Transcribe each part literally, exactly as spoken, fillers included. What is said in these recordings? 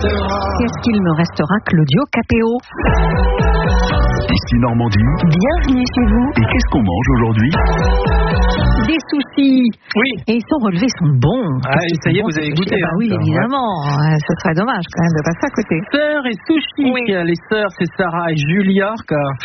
Qu'est-ce qu'il me restera, Claudio Capéo? Ici Normandie. Bienvenue chez vous. Et qu'est-ce qu'on mange aujourd'hui? Des sushis. Oui. Et ils sont relevés, ils sont bons. Ah, et ça y est, vous avez goûté. Bah oui, hein, évidemment. Ouais. Ce serait dommage quand même de passer à côté. Sœurs et sushis. Oui. Les sœurs, c'est Sarah et Julia.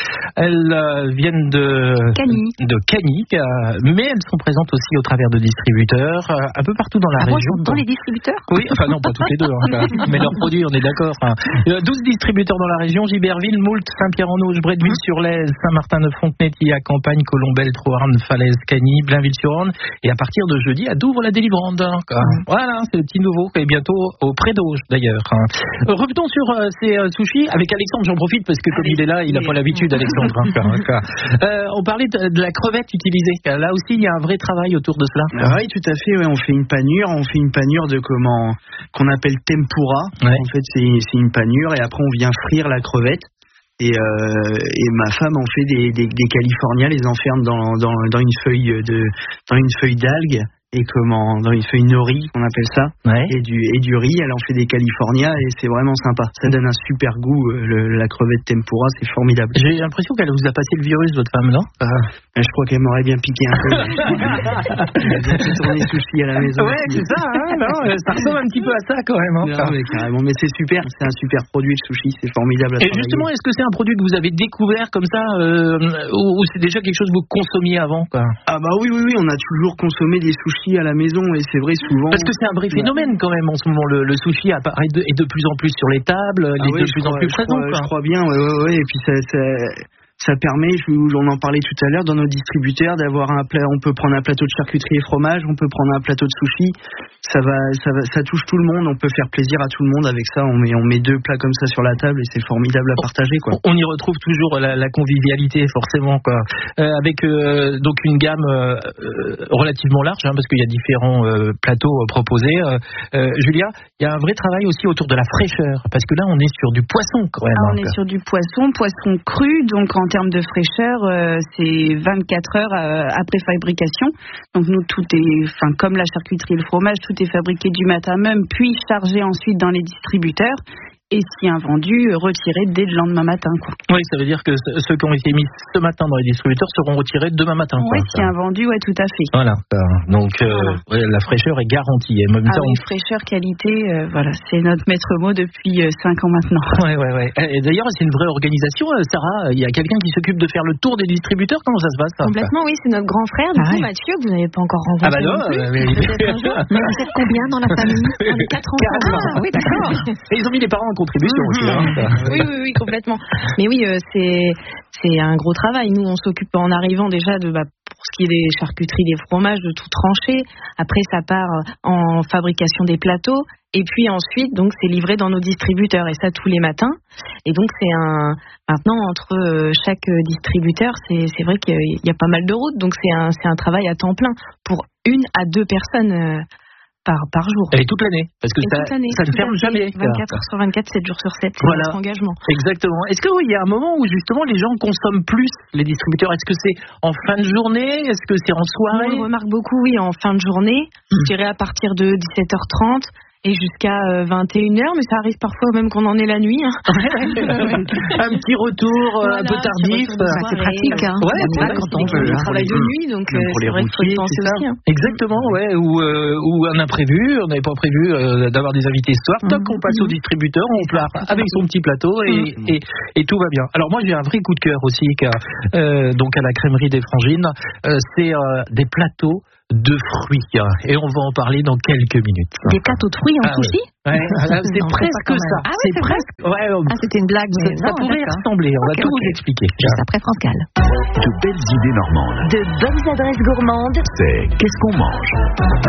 Elles euh, viennent de Cagny. de Cagny, mais elles sont présentes aussi au travers de distributeurs euh, un peu partout dans la Ah bon, région. ils sont dans les distributeurs? Oui, enfin non, pas toutes les deux, hein, mais leurs produits, on est d'accord. Enfin, douze distributeurs dans la région: Giberville, Moult, Saint-Pierre-en-Auge, Bretteville-sur-Lez, Saint-Martin-de-Fontenay, Tillac, Campagne, Colombelle, Troarn, Falaise, Cagny, Blainville-sur-Orne, et à partir de jeudi, à Douvres la délivrande. Hein, voilà, c'est le petit nouveau, et bientôt au Prédauge d'ailleurs. Hein. Revenons sur euh, ces euh, sushis avec Alexandre, j'en profite parce que comme il est là, il n'a pas l'habitude, Alexandre. Hein, euh, on parlait de, de la crevette utilisée. Là aussi, il y a un vrai travail autour de cela. Ah oui, tout à fait. Ouais, on fait une panure, on fait une panure de comment qu'on appelle tempura. Ouais. En fait, c'est, c'est une panure et après on vient frire la crevette. Et, euh, et ma femme en fait des, des, des Californias, les enferme dans, dans, dans une feuille de, dans une feuille d'algue. Et comment, dans une feuille nori, on appelle ça, Ouais. et du et du riz, elle en fait des Californias et c'est vraiment sympa. Ça donne un super goût, euh, le, la crevette tempura, c'est formidable. J'ai l'impression qu'elle vous a passé le virus, votre femme, non? Euh, je crois qu'elle m'aurait bien piqué un peu. Elle a bien fait tourner sushi à la maison. Ouais, c'est ça, hein, non, ça ressemble un petit peu à ça quand même. Hein. Non, mais carrément, mais c'est super, c'est un super produit le sushi, c'est formidable à Et travailler. justement, est-ce que c'est un produit que vous avez découvert comme ça, euh, ou, ou c'est déjà quelque chose que vous consommiez avant, quoi? Ah bah oui, oui, oui, on a toujours consommé des sushis à la maison et c'est vrai souvent. Parce que c'est un vrai phénomène quand même en ce moment. Le, le sushi apparaît de, est de plus en plus sur les tables, Ah il est ouais, de je plus en crois, plus je présent. crois, quoi. je crois bien, ouais, ouais, ouais. Et puis ça, ça, ça permet, je, on en parlait tout à l'heure, dans nos distributeurs, d'avoir un plat. On peut prendre un plateau de charcuterie et fromage, on peut prendre un plateau de sushi. Ça va, ça va, ça touche tout le monde. On peut faire plaisir à tout le monde avec ça. On met, on met deux plats comme ça sur la table et c'est formidable à partager, quoi. On y retrouve toujours la, la convivialité, forcément, quoi. Euh, avec euh, donc une gamme euh, relativement large, hein, parce qu'il y a différents euh, plateaux euh, proposés. Euh, euh, Julia, il y a un vrai travail aussi autour de la fraîcheur, parce que là, on est sur du poisson, quand même. Ah, on hein, est sur du poisson, poisson cru, donc en termes de fraîcheur, euh, c'est vingt-quatre heures euh, après fabrication. Donc nous, tout est, enfin comme la charcuterie et le fromage, tout est fabriqué du matin même, puis chargé ensuite dans les distributeurs. Et si invendu, retiré dès le lendemain matin, quoi. Oui, ça veut dire que ceux qui ont été mis ce matin dans les distributeurs seront retirés demain matin. Oui, quoi, si invendu, ouais, tout à fait. Voilà. Donc euh, Voilà. ouais, la fraîcheur est garantie. Et même Ah temps, oui, fraîcheur, qualité, euh, voilà, c'est notre maître mot depuis euh, cinq ans maintenant. Ouais, ouais, ouais. Et d'ailleurs, c'est une vraie organisation, euh, Sarah. Il y a quelqu'un qui s'occupe de faire le tour des distributeurs. Comment ça se passe, ça? Complètement, oui, c'est notre grand frère, du Ah coup, ouais. Mathieu, que vous n'avez pas encore rencontré. Ah bah non, non plus. euh, mais... Peut-être un jour. Mais vous êtes combien dans la famille? On est quatre enfants. Ah oui, d'accord. Et ils ont mis les parents en contribution aussi. Hein. Oui, oui, oui, complètement. Mais oui, euh, c'est c'est un gros travail. Nous, on s'occupe en arrivant déjà de bah, pour ce qui est des charcuteries, des fromages, de tout trancher. Après, ça part en fabrication des plateaux. Et puis ensuite, donc, c'est livré dans nos distributeurs. Et ça, tous les matins. Et donc, c'est un... Maintenant, entre euh, chaque distributeur, c'est, c'est vrai qu'il y a pas mal de routes. Donc, c'est un, c'est un travail à temps plein pour une à deux personnes euh, par, par jour. Et toute l'année. Parce que Et ça, toute l'année, ça ne tout ferme à fait. jamais. vingt-quatre heures sur vingt-quatre, sept jours sur sept, c'est Voilà. notre engagement. Exactement. Est-ce qu'il y a un moment où justement les gens consomment plus les distributeurs? Est-ce que c'est en fin de journée? Est-ce que c'est en soirée? On le remarque beaucoup, oui, en fin de journée. Je dirais à partir de dix-sept heures trente et jusqu'à euh, vingt et une heures, mais ça arrive parfois même qu'on en ait la nuit. Hein. Un petit retour euh, Voilà, un peu tardif. petit retour de Bah, c'est soirée. pratique, hein. Ouais, On c'est va vrai, quand c'est on vrai. veut. Hein. On travaille de nuit, donc Même euh, pour c'est les vrai qu'il faut y routiers, penser c'est ça. aussi. Hein. Exactement, ouais, ou, euh, ou un imprévu, on n'avait pas prévu euh, d'avoir des invités ce soir, toc, on passe au distributeur, on part avec son petit plateau et, et, et tout va bien. Alors moi j'ai un vrai coup de cœur aussi, car, euh, donc à la crèmerie des Frangines, euh, c'est euh, des plateaux de fruits, et on va en parler dans quelques minutes. Des plateaux de fruits en Ah sushi? Ouais, ouais, c'est Non, presque pas quand ça. même. Ah ouais, c'est c'est vrai presque. Ouais, Ah, c'était une blague, mais ça, ça non, pourrait d'accord. ressembler. On Ok, va tout ok. vous expliquer. Juste après France Gall. De belles idées normandes. De bonnes adresses gourmandes. C'est qu'est-ce qu'on mange?